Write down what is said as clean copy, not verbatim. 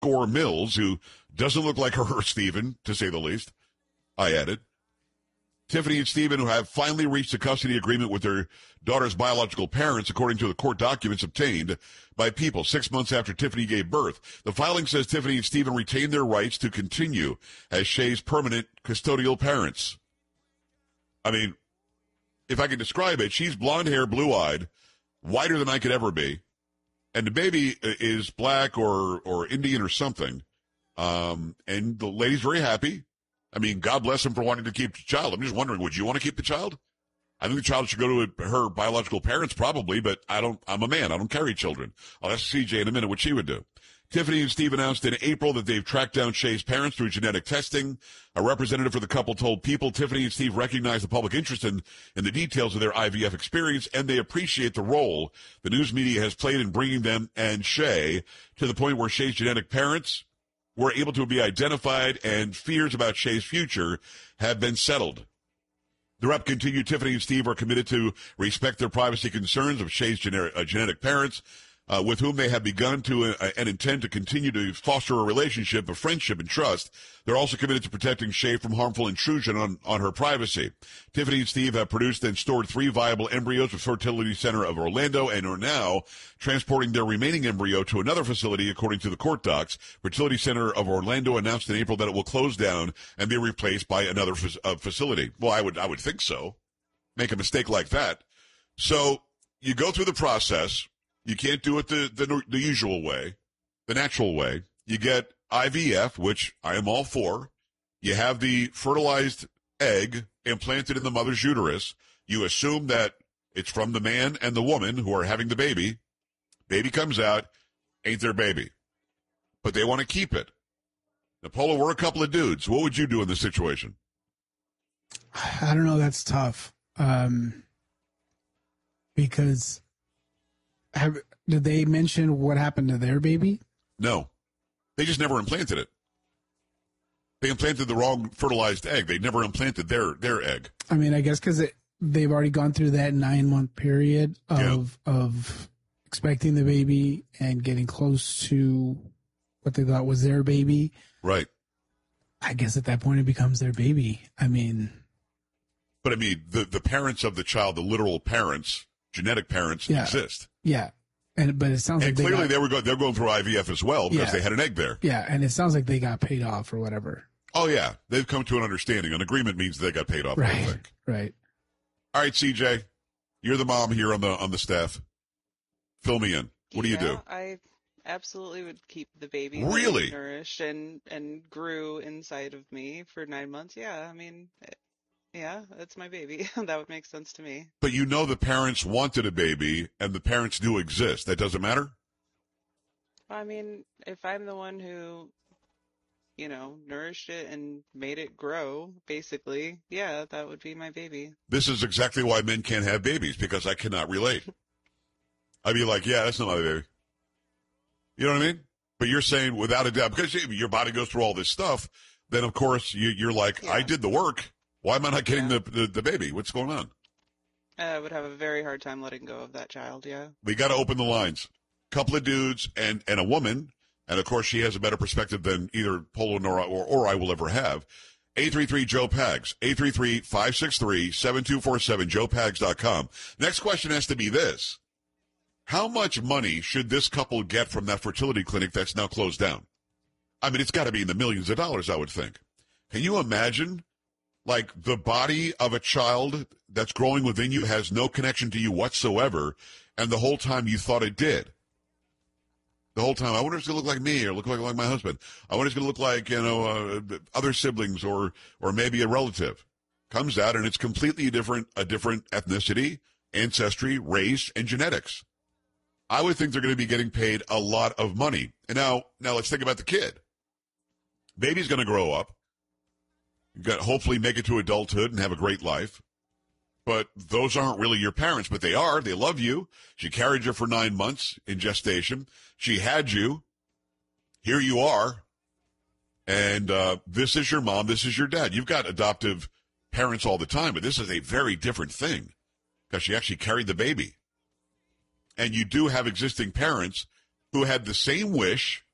Gore Mills, who doesn't look like her, Stephen, to say the least, I added. Tiffany and Stephen, who have finally reached a custody agreement with their daughter's biological parents, according to the court documents obtained by People 6 months after Tiffany gave birth. The filing says Tiffany and Stephen retain their rights to continue as Shay's permanent custodial parents. I mean, if I can describe it, she's blonde hair, blue-eyed, whiter than I could ever be, and the baby is black or Indian or something, and the lady's very happy. I mean, God bless him for wanting to keep the child. I'm just wondering, would you want to keep the child? I think the child should go to her biological parents probably, but I'm a man. I don't carry children. I'll ask CJ in a minute what she would do. Tiffany and Steve announced in April that they've tracked down Shay's parents through genetic testing. A representative for the couple told People Tiffany and Steve recognize the public interest in the details of their IVF experience, and they appreciate the role the news media has played in bringing them and Shay to the point where Shay's genetic parents were able to be identified and fears about Shay's future have been settled. The rep continued, Tiffany and Steve are committed to respect their privacy concerns of Shay's genetic parents, with whom they have begun to and intend to continue to foster a relationship of friendship and trust. They're also committed to protecting Shay from harmful intrusion on her privacy. Tiffany and Steve have produced and stored 3 viable embryos with Fertility Center of Orlando and are now transporting their remaining embryo to another facility, according to the court docs. Fertility Center of Orlando announced in April that it will close down and be replaced by another facility. Well, I would think so. Make a mistake like that. So you go through the process. You can't do it the usual way, the natural way. You get IVF, which I am all for. You have the fertilized egg implanted in the mother's uterus. You assume that it's from the man and the woman who are having the baby. Baby comes out, ain't their baby. But they want to keep it. Now, Polo, we're a couple of dudes. What would you do in this situation? I don't know. That's tough. Because... did they mention what happened to their baby? No. They just never implanted it. They implanted the wrong fertilized egg. They never implanted their egg. I mean, I guess because they've already gone through that 9-month period of expecting the baby and getting close to what they thought was their baby. Right. I guess at that point it becomes their baby. I mean. But I mean, the parents of the child, the literal parents, genetic parents, exist. Yeah, but it sounds like clearly they're going through IVF as well because they had an egg there. Yeah, and it sounds like they got paid off or whatever. Oh yeah, they've come to an understanding. An agreement means they got paid off. Right. I think. Right. All right, CJ, you're the mom here on the staff. Fill me in. What do you do? I absolutely would keep the baby really nourished and grew inside of me for 9 months. Yeah, I mean. Yeah, it's my baby. That would make sense to me. But you know the parents wanted a baby, and the parents do exist. That doesn't matter? I mean, if I'm the one who, nourished it and made it grow, basically, yeah, that would be my baby. This is exactly why men can't have babies, because I cannot relate. I'd be like, yeah, that's not my baby. You know what I mean? But you're saying without a doubt, because your body goes through all this stuff, then, of course, you're like, I did the work. Why am I not getting the baby? What's going on? I would have a very hard time letting go of that child, yeah. We got to open the lines. Couple of dudes and a woman, and of course she has a better perspective than either Polo or I will ever have. 833-JOE-PAGS, 833-563-7247, joepags.com. Next question has to be this. How much money should this couple get from that fertility clinic that's now closed down? I mean, it's got to be in the millions of dollars, I would think. Can you imagine? Like, the body of a child that's growing within you has no connection to you whatsoever, and the whole time you thought it did. The whole time, I wonder if it's going to look like me or look like my husband. I wonder if it's going to look like, other siblings or maybe a relative. Comes out, and it's completely a different ethnicity, ancestry, race, and genetics. I would think they're going to be getting paid a lot of money. And now let's think about the kid. Baby's going to grow up. Hopefully make it to adulthood and have a great life. But those aren't really your parents, but they are. They love you. She carried you for 9 months in gestation. She had you. Here you are. And this is your mom. This is your dad. You've got adoptive parents all the time, but this is a very different thing because she actually carried the baby. And you do have existing parents who had the same wish